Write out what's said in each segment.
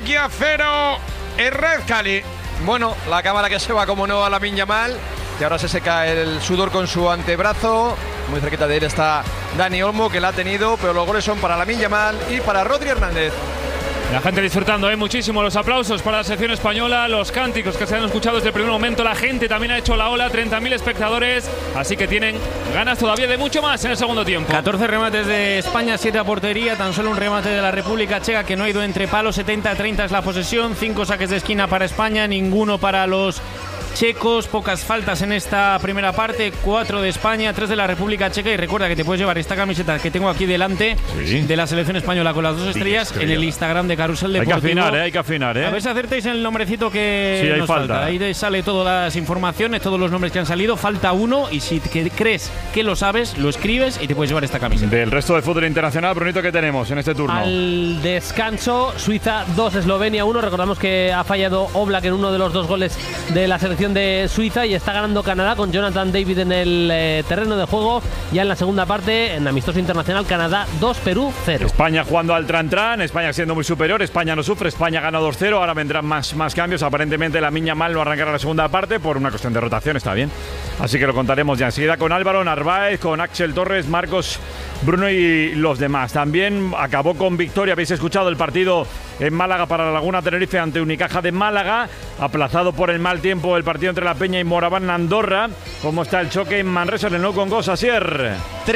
Eslovaquia 0, Red Cali. Bueno, la cámara que se va como no a Lamine Yamal, que ahora se seca el sudor con su antebrazo. Muy cerquita de él está Dani Olmo, que la ha tenido, pero los goles son para Lamine Yamal y para Rodri Hernández. La gente disfrutando, muchísimo. Los aplausos para la selección española, los cánticos que se han escuchado desde el primer momento. La gente también ha hecho la ola, 30.000 espectadores. Así que tienen ganas todavía de mucho más en el segundo tiempo. 14 remates de España, 7 a portería. Tan solo un remate de la República Checa que no ha ido entre palos. 70-30 es la posesión. 5 saques de esquina para España, ninguno para los checos. Pocas faltas en esta primera parte. 4 de España, 3 de la República Checa. Y recuerda que te puedes llevar esta camiseta que tengo aquí delante, de la selección española con las 2 estrellas en el Instagram de Carrusel Deportivo. Hay que afinar, A ver si acertáis el nombrecito que sí, nos falta. Ahí sale todas las informaciones, todos los nombres que han salido. Falta uno y si crees que lo sabes, lo escribes y te puedes llevar esta camiseta. Del resto del fútbol internacional, Brunito, ¿qué tenemos en este turno? Al descanso, Suiza 2, Eslovenia 1. Recordamos que ha fallado Oblak en uno de los 2 goles de la selección de Suiza y está ganando Canadá con Jonathan David en el terreno de juego. Ya en la segunda parte, en amistoso internacional, Canadá 2, Perú 0. España jugando al tran-tran, España siendo muy superior, España no sufre, España gana 2-0, ahora vendrán más cambios. Aparentemente Lamine Yamal no arrancará la segunda parte por una cuestión de rotación, está bien. Así que lo contaremos ya enseguida con Álvaro Narváez, con Axel Torres, Marcos, Bruno y los demás. También acabó con victoria, habéis escuchado el partido en Málaga para la Laguna Tenerife ante Unicaja de Málaga, aplazado por el mal tiempo el partido entre La Peña y Moraván Andorra. ¿Cómo está el choque en Manresa, en el Nou Congost, Asier?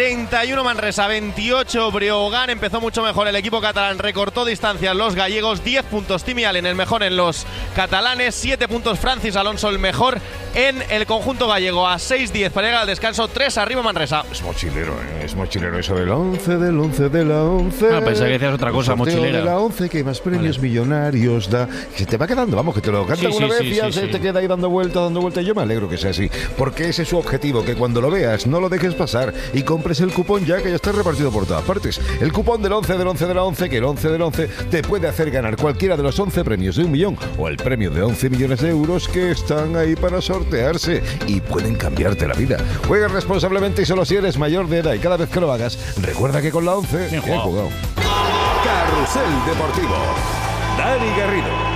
31 Manresa, 28 Breogán. Empezó mucho mejor el equipo catalán, recortó distancias los gallegos. 10 puntos Timi Allen, el mejor en los catalanes. 7 puntos Francis Alonso, el mejor en el conjunto gallego. A 6-10 para llegar al descanso, 3 arriba Manresa. Es mochilero eso del 11 de la 11. Pensaba que decías otra cosa, mochilera. De la 11 que más premios millonarios da. Se te va quedando, vamos, que te lo canta una vez y ya se te queda ahí dando vuelta. Yo me alegro que sea así, porque ese es su objetivo, que cuando lo veas no lo dejes pasar y compres el cupón ya, que ya está repartido por todas partes. El cupón del 11 del 11 de la 11, que el 11 del 11 te puede hacer ganar cualquiera de los 11 premios de 1 millón o el premio de 11 millones de euros que están ahí para sortearse y pueden cambiarte la vida. Juega responsablemente y solo si eres mayor de edad, y cada vez que lo hagas, recuerda que con la 11 bien jugado. Carrusel Deportivo. Dani Garrido.